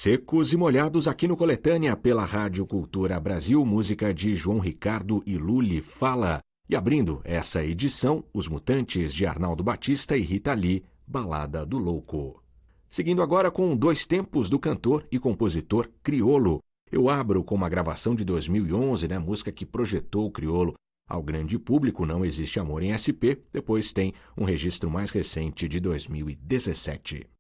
Secos e Molhados aqui no Coletânea pela Rádio Cultura Brasil, música de João Ricardo e Lully Fala. E abrindo essa edição, Os Mutantes de Arnaldo Batista e Rita Lee, Balada do Louco. Seguindo agora com Dois Tempos do cantor e compositor Criolo. Eu abro com uma gravação de 2011, música que projetou o Criolo ao grande público, Não Existe Amor em SP. Depois tem um registro mais recente de 2017.